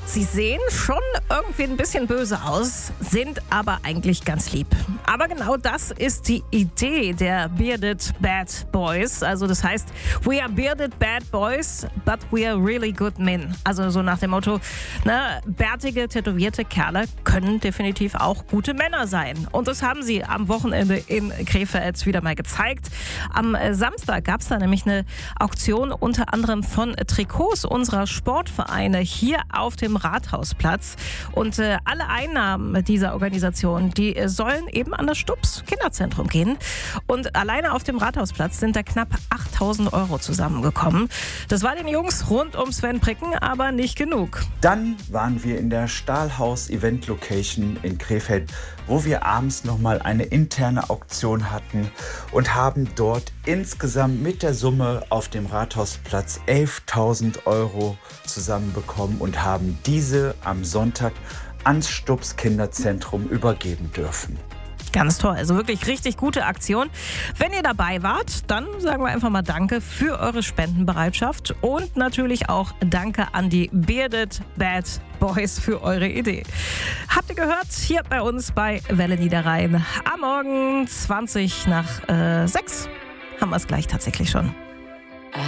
Sie sehen schon irgendwie ein bisschen böse aus, sind aber eigentlich ganz lieb. Aber genau das ist die Idee der Bearded Bad Boys. Also das heißt, we are bearded bad boys, but we are really good men. Also so nach dem Motto, bärtige, tätowierte Kerle können definitiv auch gute Männer sein. Und das haben sie am Wochenende in Krefeld wieder mal gezeigt. Am Samstag gab es da nämlich eine Auktion unter anderem von Trikots unserer Sportvereine hier auf dem Rathausplatz. Und alle Einnahmen dieser Organisation, die sollen eben an das Stups Kinderzentrum gehen. Und alleine auf dem Rathausplatz sind da knapp 8.000 € zusammengekommen. Das war den Jungs rund um Sven Pricken aber nicht genug. Dann waren wir in der Stahlhaus Event Location in Krefeld, wo wir abends nochmal eine interne Auktion hatten und haben dort insgesamt mit der Summe auf dem Rathausplatz 11.000 € zusammenbekommen und haben diese am Sonntag ans Stups Kinderzentrum übergeben dürfen. Ganz toll, also wirklich richtig gute Aktion. Wenn ihr dabei wart, dann sagen wir einfach mal Danke für eure Spendenbereitschaft und natürlich auch Danke an die Bearded Bad Boys für eure Idee. Habt ihr gehört? Hier bei uns bei Welle Niederrhein. Am Morgen 20 nach 6 haben wir es gleich tatsächlich schon.